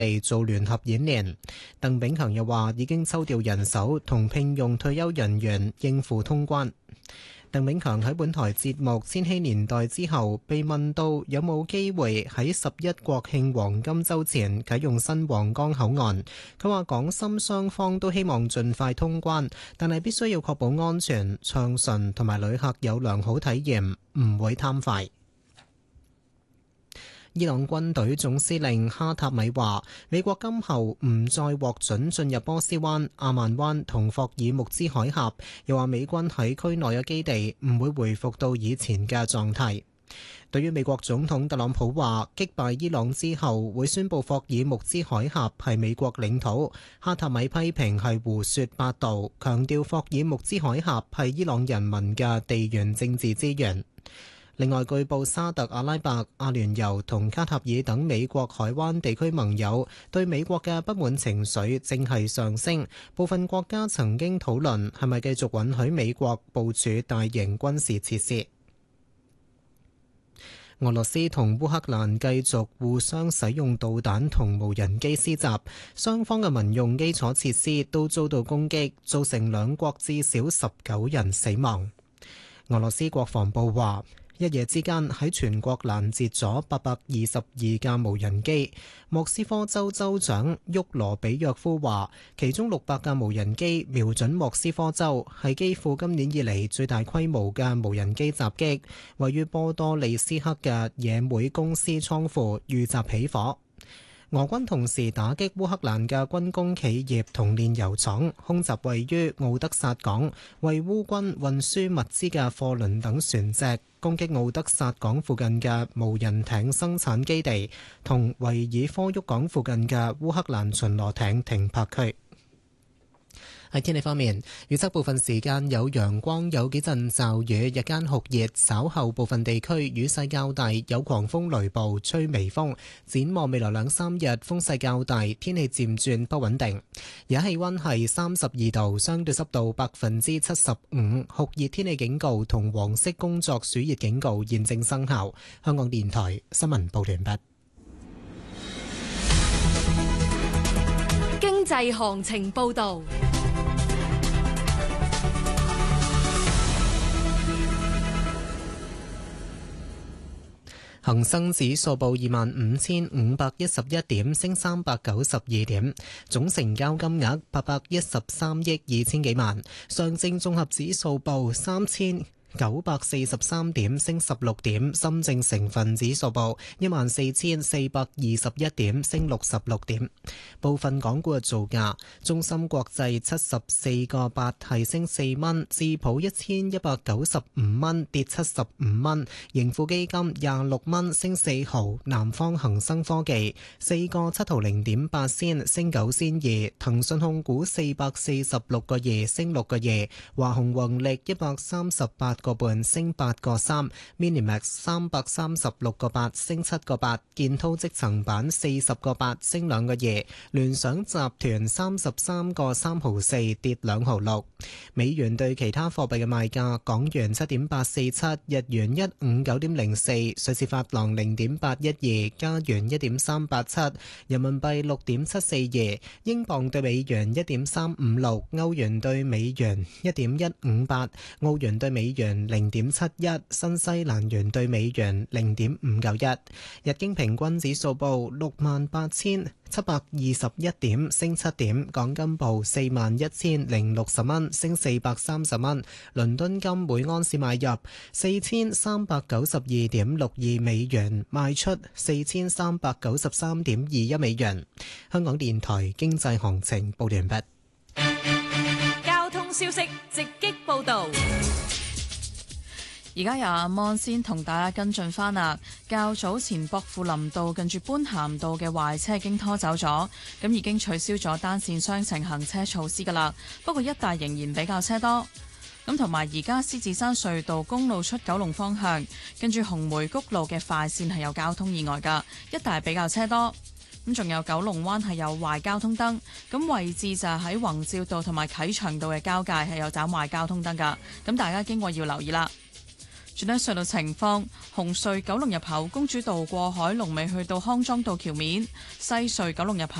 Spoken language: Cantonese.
嚟做聯合演練。鄧炳強又話已經抽調人手同聘用退休人員應付通關。鄧炳強喺本台節目《千禧年代》之後，被問到有冇機會喺11國慶黃金週前啟用新皇崗口岸，佢話港深雙方都希望盡快通關，但係必須要確保安全、暢順同埋旅客有良好體驗，唔會貪快。伊朗軍隊總司令哈塔米話，美國今後唔再獲准進入波斯灣、阿曼灣同霍爾木茲海峽，又話美軍喺區內嘅基地唔會回復到以前嘅狀態。對於美國總統特朗普話擊敗伊朗之後會宣布霍爾木茲海峽係美國領土，哈塔米批評係胡說八道，強調霍爾木茲海峽係伊朗人民嘅地緣政治資源。另外，據報沙特阿拉伯、阿聯酋同卡塔爾等美國海灣地區盟友對美國嘅不滿情緒正係上升，部分國家曾經討論係咪繼續允許美國部署大型軍事設施。俄羅斯同烏克蘭繼續互相使用導彈同無人機施襲，雙方嘅民用基礎設施都遭到攻擊，造成兩國至少19人死亡。俄羅斯國防部話，一夜之間喺全國攔截咗822架無人機。莫斯科州州長沃羅比約夫話，其中600架無人機瞄準莫斯科州，係基輔今年以嚟最大規模嘅無人機襲擊。位於波多利斯克嘅野莓公司倉庫遇襲起火。俄軍同時打擊烏克蘭嘅軍工企業同煉油廠，空襲位於奧德薩港為烏軍運輸物資嘅貨輪等船隻，攻擊奧德薩港附近嘅無人艇生產基地同維爾科沃港附近嘅烏克蘭巡邏艇停泊區。喺天氣方面，預測部分時間有陽光，有幾陣驟雨，日間酷熱，稍後部分地區雨勢較大，有狂風雷暴，吹微風。展望未來2-3日，風勢較大，天氣漸轉不穩定。而家氣溫係32度，相對濕度75%，酷熱天氣警告同黃色工作暑熱警告現正生效。香港電台新聞報完畢。 經濟行情報道。 恒生指數報25,511點，升392點，總成交金額813億2千幾萬。上證綜合指數報3,943點，升16點。深證成分指數報14,421點，升66點。部分港股嘅造價：中芯國際74個8係升4蚊，智普1195蚊跌75蚊，盈富基金26蚊升4毫，南方恒生科技4個7毫0.8仙升9仙2，騰訊控股446個2升6個2，華虹宏力138個半升8個3 ，Minimax 336個8升7個8，建滔積層板40個8升2個2，聯想集團33個3毫4跌2毫6。美元對其他貨幣嘅賣價：港元7.847，日元159.04，瑞士法郎0.812，加元1.387，人民幣6.742，英鎊對美元1.356，歐元對美元1.158，澳元對美元0.71，新西蘭元對美元0.591。日經平均指數報68,721點，升7點。港金報41,060蚊，升430蚊。倫敦金每安士買入4392.62美元，賣出4393.21美元。香港電台經濟行情報完畢。 交通消息直擊報道。 而家由阿芒先同大家跟進翻啦。較早前薄扶林道近住般咸道嘅壞車已經拖走咗，咁已經取消咗單線雙程行車措施噶啦。不過一帶仍然比較車多。咁同埋而家獅子山隧道公路出九龍方向，跟住紅梅谷路嘅快線係有交通意外噶，一帶比較車多。咁仲有九龍灣係有壞交通燈，咁位置就係喺宏照道同埋啟祥道嘅交界係有盞壞交通燈噶，咁大家經過要留意啦。 轉睇隧道情況，紅隧九龍入口公主道過海龍尾去到康莊道橋面，西隧九龍入口